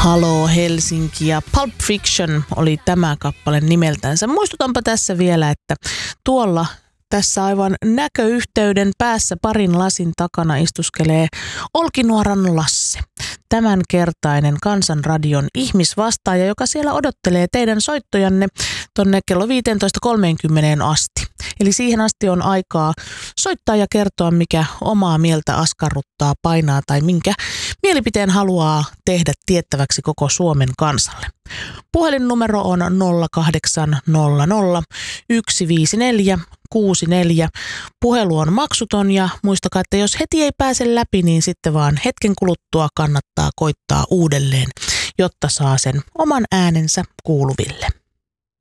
Haloo Helsinki ja Pulp Fiction oli tämä kappale nimeltänsä. Muistutanpa tässä vielä, että tuolla tässä aivan näköyhteyden päässä parin lasin takana istuskelee Olkinuoran Lasse. Tämänkertainen Kansanradion ihmisvastaaja, joka siellä odottelee teidän soittojanne tonne kello 15.30 asti. Eli siihen asti on aikaa soittaa ja kertoa, mikä omaa mieltä askarruttaa, painaa tai minkä mielipiteen haluaa tehdä tiettäväksi koko Suomen kansalle. Puhelinnumero on 0800 154 64. Puhelu on maksuton ja muistakaa, että jos heti ei pääse läpi, niin sitten vaan hetken kuluttua kannattaa koittaa uudelleen, jotta saa sen oman äänensä kuuluville.